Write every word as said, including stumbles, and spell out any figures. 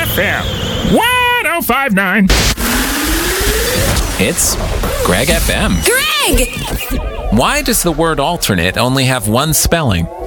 F M one oh five point nine. It's Greg F M. Greg! Why does the word alternate only have one spelling?